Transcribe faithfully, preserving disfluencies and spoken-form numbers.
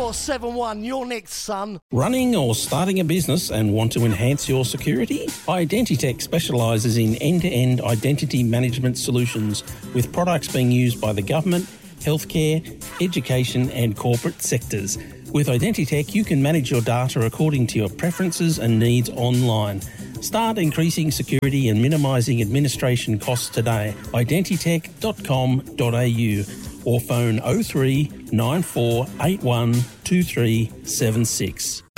four seven one. You're next, son. Running or starting a business and want to enhance your security? Identitech specialises in end-to-end identity management solutions with products being used by the government, healthcare, education and corporate sectors. With Identitech, you can manage your data according to your preferences and needs online. Start increasing security and minimising administration costs today. identitech dot com dot a u or phone oh three nine four eight one two three seven six.